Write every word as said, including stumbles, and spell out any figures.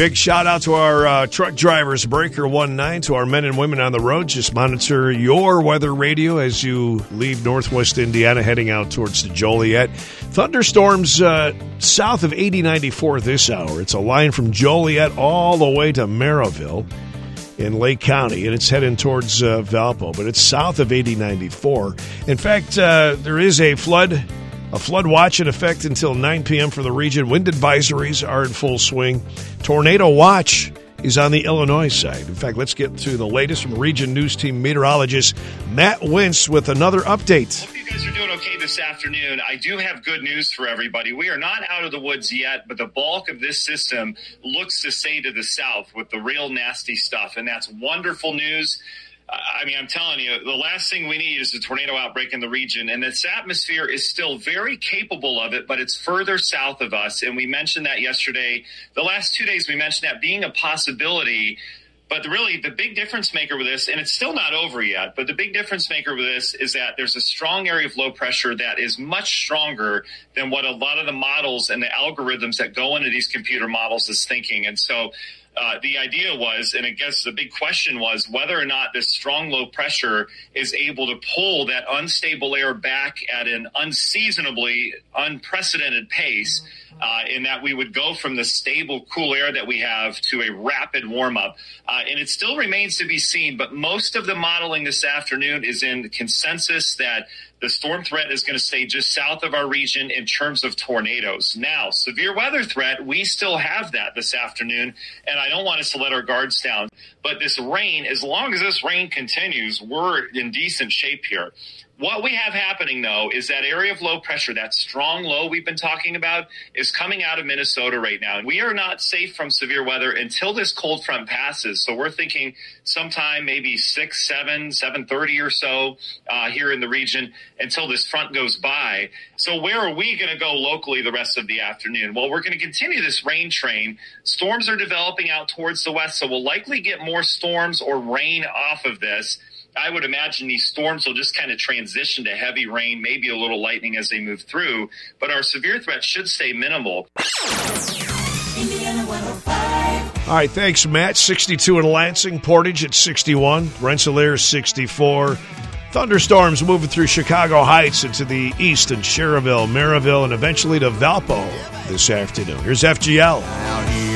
Big shout out to our uh, truck drivers, Breaker one nine, to our men and women on the road. Just monitor your weather radio as you leave northwest Indiana heading out towards the Joliet. Thunderstorms uh, south of eighty ninety-four this hour. It's a line from Joliet all the way to Merrillville in Lake County, and it's heading towards uh, Valpo, but it's south of eighty ninety-four. In fact, uh, there is a flood A flood watch in effect until nine p.m. for the region. Wind advisories are in full swing. Tornado watch is on the Illinois side. In fact, let's get to the latest from Region News Team meteorologist Matt Wintz with another update. Hope you guys are doing okay this afternoon. I do have good news for everybody. We are not out of the woods yet, but the bulk of this system looks to stay to the south with the real nasty stuff, and that's wonderful news. I mean, I'm telling you, the last thing we need is a tornado outbreak in the region, and this atmosphere is still very capable of it, but it's further south of us, and we mentioned that yesterday. The last two days we mentioned that being a possibility, but really the big difference maker with this, and it's still not over yet, but the big difference maker with this is that there's a strong area of low pressure that is much stronger than what a lot of the models and the algorithms that go into these computer models is thinking, and so Uh, the idea was, and I guess the big question was, whether or not this strong low pressure is able to pull that unstable air back at an unseasonably unprecedented pace, uh, in that we would go from the stable cool air that we have to a rapid warm-up. Uh, and it still remains to be seen, but most of the modeling this afternoon is in consensus that the storm threat is going to stay just south of our region in terms of tornadoes. Now, severe weather threat, we still have that this afternoon, and I don't want us to let our guards down. But this rain, as long as this rain continues, we're in decent shape here. What we have happening, though, is that area of low pressure, that strong low we've been talking about, is coming out of Minnesota right now. And we are not safe from severe weather until this cold front passes. So we're thinking sometime maybe six, seven, seven thirty or so uh, here in the region until this front goes by. So where are we going to go locally the rest of the afternoon? Well, we're going to continue this rain train. Storms are developing out towards the west, so we'll likely get more storms or rain off of this. I would imagine these storms will just kind of transition to heavy rain, maybe a little lightning as they move through, but our severe threat should stay minimal. Indiana one oh five. All right, thanks, Matt. sixty-two in Lansing, Portage at sixty-one, Rensselaer sixty-four. Thunderstorms moving through Chicago Heights into the east and Schererville, Merrillville, and eventually to Valpo this afternoon. Here's F G L. Out here